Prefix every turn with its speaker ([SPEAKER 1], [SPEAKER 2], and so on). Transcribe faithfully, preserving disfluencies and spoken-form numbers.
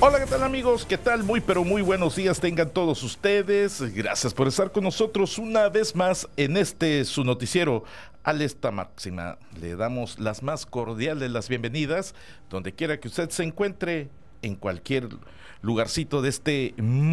[SPEAKER 1] Hola, ¿qué tal amigos? ¿Qué tal? Muy pero muy buenos días tengan todos ustedes. Gracias por estar con nosotros una vez más en este su noticiero Alerta Máxima. Le damos las más cordiales las bienvenidas donde quiera que usted se encuentre en cualquier lugarcito de este